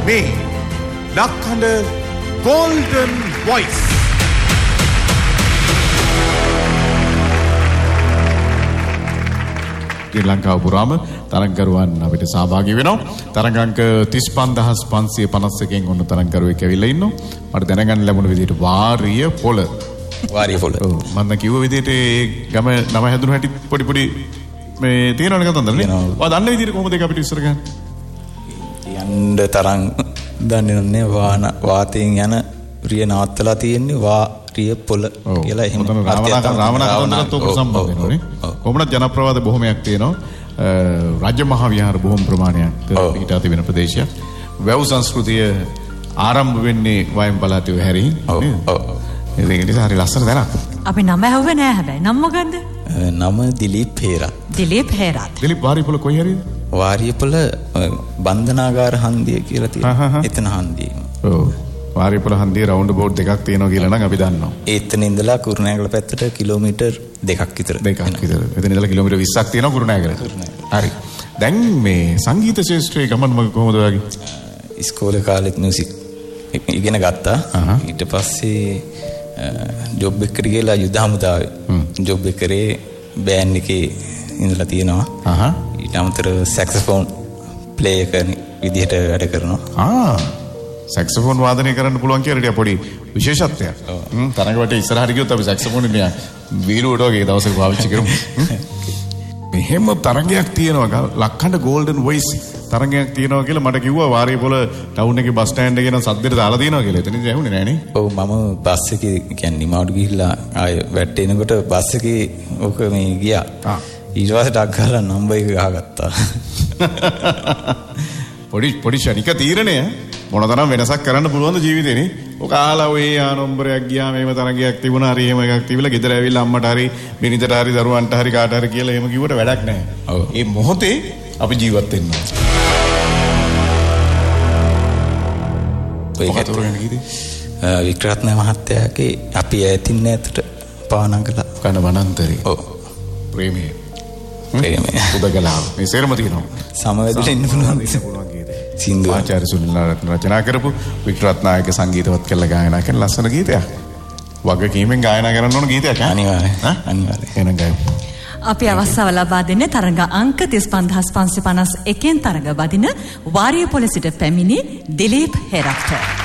මේ ලක්හඬ Golden Voice. ශ්‍රී ලංකාව පුරාම තරංගකරුවන් අපිට සහභාගී වෙනවා. තරංගාංක 35551 ඔන්න තරංගකරුවෙක් ඇවිල්ලා ඉන්නවා. මට දැනගන්න ලැබුණ විදිහට වාරිය පොළ. ඔව් මම කිව්ව විදිහට ඒ ගම නම හැදුණු හැටි පොඩි මේ තියෙනවනේ කතන්දරනේ. ඔයා දන්න විදිහට කොහොමද ඒක අපිට ඉස්සර ගන්න? යන්න තරම් දන්නේ නැහැ. වාතයෙන් යන රිය නවත්තලා තියෙන්නේ වාරිය පොළ කියලා එහෙම. රාමනාථන්තරත් ඔක සම්බන්ධ වෙනවනේ. කොහොමද ජනප්‍රවාද බොහොමයක් තියෙනවා. රාජ්‍ය මහා විහාර බොහොම ප්‍රමාණයක් පිටා තිබෙන ප්‍රදේශයක්. වැව් සංස්කෘතිය ආරම්භ වෙන්නේ වයම් පළාතේ හැරී. ඒක නිසා හරි ලස්සන දැනක්. අපි නම ඇහුවේ නෑ හැබැයි. නම මොකද්ද? නම දිලීප් හේරත්. දිලීප් හේරත්. දිලීප් වාරියපොළ කොයි හරිද? වාරියපොළ බන්ධනාගාර හන්දිය කියලා තියෙනවා. එතන හන්දිය. ඔව්. වාරියපොළ හන්දිය රවුන්ඩ් බෝඩ් දෙකක් තියෙනවා කියලා නම් අපි දන්නවා. එතන ඉඳලා කුරුණෑගල පැත්තට කිලෝමීටර් 2ක් විතර. එතන ඉඳලා කිලෝමීටර් 20ක් තියෙනවා කුරුණෑගල. හරි. දැන් මේ සංගීත ශාස්ත්‍රයේ ගමන කොහොමද වගේ? ඉස්කෝලේ කාලෙත් මියුසික් ඉගෙන ගත්තා. ඊට පස්සේ ජොබ් එකකට ගිහලා යුද හමුදාවේ ජොබ් එක කරේ බෑන්ඩ් එකේ ඉඳලා තියෙනවා. ඊට අමතරව සැක්සෆෝන් ප්ලේයර් කෙනෙක් විදිහට වැඩ කරනවා. සැක්සෆෝන් වාදනය කරන්න පුළුවන් කියලා පොඩි විශේෂත්වයක්. තරඟ වටේ ඉස්සරහට ගියොත් අපි සැක්සෆෝන් ඉන්නේ වීලුවට වගේ දවසක පාවිච්චි කරමු. මෙහෙම තරඟයක් තියෙනවා ලක්හඬ Golden Voice තරඟයක් තියෙනවා කියලා මට කිව්වා වාරියපොළ ටවුන් එකේ බස් ස්ටෑන්ඩ් එකේ නම් සද්දෙට දාලා තියෙනවා කියලා. එතනදී ඇහුනේ නෑනේ. ඔව් මම බස් එකේ කියන්නේ නිමාඩු ගිහිල්ලා ආය වැටෙනකොට බස් එකේ ඕක මේ ගියා. ඊට පස්සේ ටක් ගාලා නම්බර් එක ගහගත්තා. පොඩි ශනික තීරණය මොනතරම් වෙනසක් කරන්න පුළුවන්ද ජීවිතේනේ. ඔක ආලා ඔය ආනම්බරයක් ගියා මේව තරගයක් තිබුණා හරි එහෙම එකක් තිබිලා ගෙදර ඇවිල්ලා අම්මට හරි බිනිතට හරි දරුවන්ට හරි කාට හරි කියලා එහෙම කිව්වට වැඩක් නැහැ. ඒ මොහොතේ අපි ජීවත් වෙන්න ඕනේ. වික්‍රත්න මහත්තයාගේ අපි ඇතින් නැතට පානංගල කන වනන්තරේ. ඔව්. ප්‍රේමයේ. උදගලාව. මේ සේරම තියෙනවා. සමවැදෙන්න ඉන්න පුළුවන්. සින්දු ආචාර්ය සුනිල් රචනා කරපු වික්‍රත්නායක සංගීතවත් කළ ගායනා කරන ලස්සන ගීතයක්. වගකීමෙන් ගායනා කරන්න ඕන ගීතයක්. අනිවාර්යයෙන්. එහෙනම් ගායමු. අපි අවස්ථාව ලබා දෙන්නේ තරඟ අංක 35551 තරඟ බදින වාරියපොළ සිට පැමිණි දිලීප් හේරත්.